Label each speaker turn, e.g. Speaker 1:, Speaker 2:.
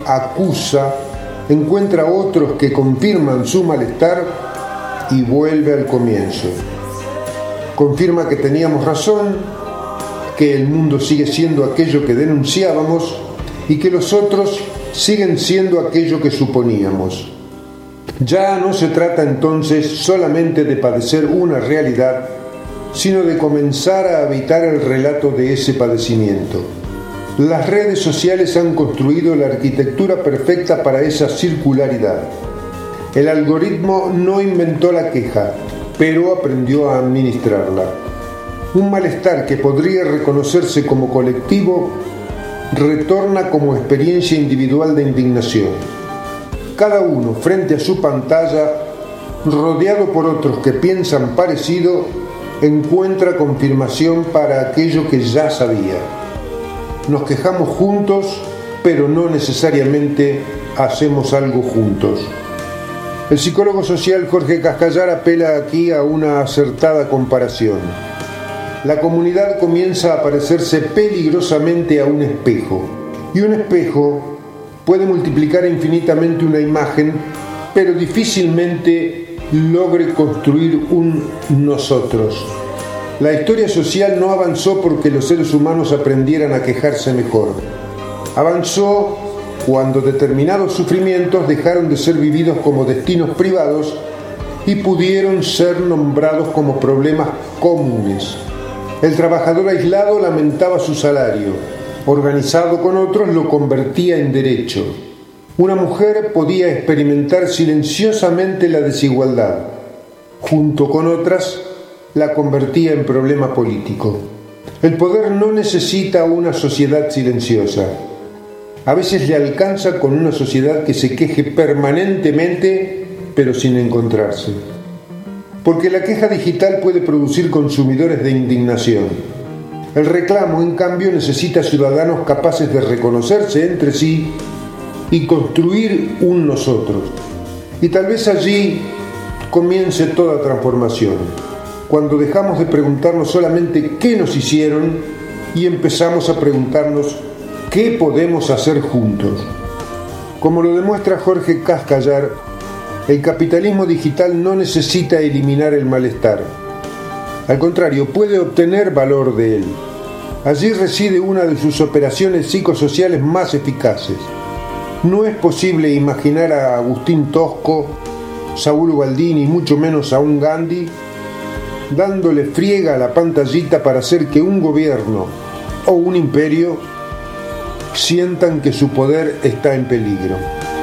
Speaker 1: acusa, encuentra otros que confirman su malestar y vuelve al comienzo. Confirma que teníamos razón, que el mundo sigue siendo aquello que denunciábamos y que los otros siguen siendo aquello que suponíamos. Ya no se trata entonces solamente de padecer una realidad, sino de comenzar a habitar el relato de ese padecimiento. Las redes sociales han construido la arquitectura perfecta para esa circularidad. El algoritmo no inventó la queja, pero aprendió a administrarla. Un malestar que podría reconocerse como colectivo retorna como experiencia individual de indignación. Cada uno frente a su pantalla, rodeado por otros que piensan parecido, encuentra confirmación para aquello que ya sabía. Nos quejamos juntos, pero no necesariamente hacemos algo juntos. El psicólogo social Jorge Cascallar apela aquí a una acertada comparación. La comunidad comienza a parecerse peligrosamente a un espejo, y un espejo puede multiplicar infinitamente una imagen, pero difícilmente logre construir un nosotros. La historia social no avanzó porque los seres humanos aprendieran a quejarse mejor. Avanzó cuando determinados sufrimientos dejaron de ser vividos como destinos privados y pudieron ser nombrados como problemas comunes. El trabajador aislado lamentaba su salario, organizado con otros lo convertía en derecho. Una mujer podía experimentar silenciosamente la desigualdad, junto con otras la convertía en problema político. El poder no necesita una sociedad silenciosa. A veces le alcanza con una sociedad que se queje permanentemente, pero sin encontrarse. Porque la queja digital puede producir consumidores de indignación. El reclamo, en cambio, necesita ciudadanos capaces de reconocerse entre sí y construir un nosotros. Y tal vez allí comience toda transformación, cuando dejamos de preguntarnos solamente qué nos hicieron y empezamos a preguntarnos qué podemos hacer juntos. Como lo demuestra Jorge Cascallar, el capitalismo digital no necesita eliminar el malestar. Al contrario, puede obtener valor de él. Allí reside una de sus operaciones psicosociales más eficaces. No es posible imaginar a Agustín Tosco, Saúl Ubaldini y mucho menos a un Gandhi dándole friega a la pantallita para hacer que un gobierno o un imperio sientan que su poder está en peligro.